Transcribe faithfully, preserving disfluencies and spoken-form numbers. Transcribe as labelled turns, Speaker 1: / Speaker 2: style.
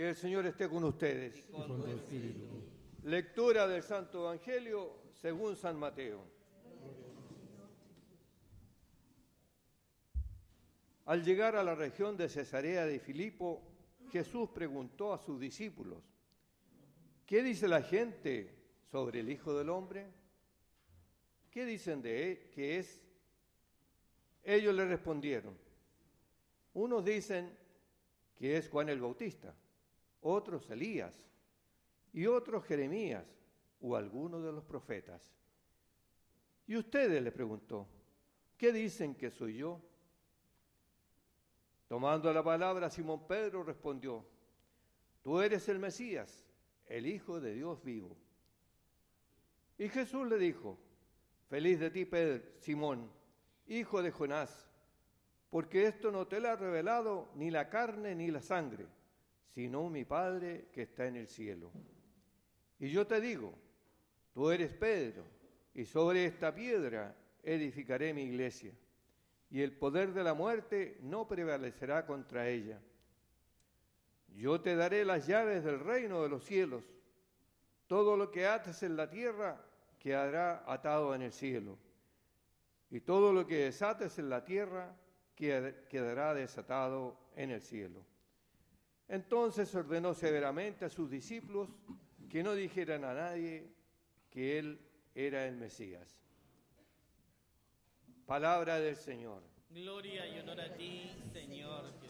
Speaker 1: El Señor esté con ustedes.
Speaker 2: Y con tu espíritu.
Speaker 1: Lectura del Santo Evangelio según San Mateo. Al llegar a la región de Cesarea de Filipo, Jesús preguntó a sus discípulos: ¿qué dice la gente sobre el Hijo del Hombre? ¿Qué dicen de él que es? Ellos le respondieron: unos dicen que es Juan el Bautista, otros Elías, y otros Jeremías o alguno de los profetas. ¿Y ustedes?, le preguntó, ¿qué dicen que soy yo? Tomando la palabra, Simón Pedro respondió: tú eres el Mesías, el Hijo de Dios vivo. Y Jesús le dijo: feliz de ti, Pedro, Simón, hijo de Jonás, porque esto no te lo ha revelado ni la carne ni la sangre, sino mi Padre que está en el cielo. Y yo te digo, tú eres Pedro, y sobre esta piedra edificaré mi iglesia, y el poder de la muerte no prevalecerá contra ella. Yo te daré las llaves del reino de los cielos. Todo lo que ates en la tierra quedará atado en el cielo, y todo lo que desates en la tierra quedará desatado en el cielo. Entonces ordenó severamente a sus discípulos que no dijeran a nadie que él era el Mesías. Palabra del Señor.
Speaker 2: Gloria y honor a ti, Señor Jesús.